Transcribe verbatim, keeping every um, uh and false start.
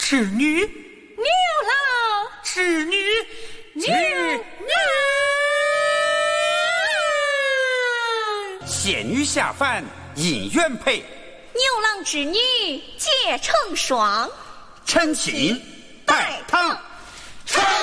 织女， 牛郎织女， 牛郎。 仙女下凡姻缘配， 牛郎织女结成双， 成亲拜堂。